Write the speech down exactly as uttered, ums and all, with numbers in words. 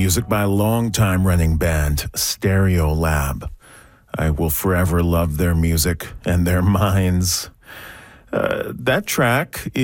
music by a long-time running band, Stereolab. I will forever love their music and their minds. Uh, that track